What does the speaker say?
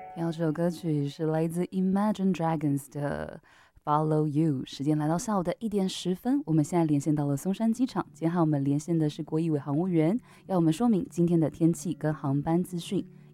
听到这首歌曲是来自 Imagine Dragons 的《Follow You》。时间来到下午的1点10分，我们现在连线到了松山机场。今天和我们连线的是郭一伟航务员，要我们说明今天的天气跟航班资讯。